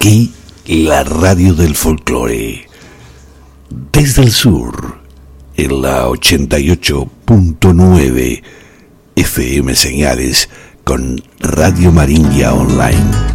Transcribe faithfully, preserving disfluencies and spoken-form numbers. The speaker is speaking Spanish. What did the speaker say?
Aquí, la radio del folclore. Desde el sur, en la ochenta y ocho punto nueve F M Señales, con Radio Marinha Online.